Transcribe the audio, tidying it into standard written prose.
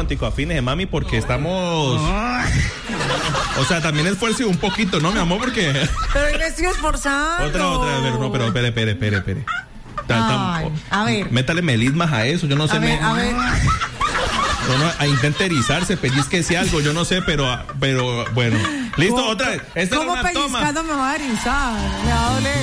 romántico, afines, mami, porque estamos... O sea, también esfuerzo un poquito, ¿no, mi amor? Porque... Pero yo me estoy esforzando. Otra, a ver, no, pero espere. A ver. Métale melismas a eso, yo no sé. A ver. No, intente erizarse, pellizquese algo, yo no sé, pero bueno. Listo, otra vez. Esta ¿Cómo era una toma. pellizcando me va a erizar? Me va a doler.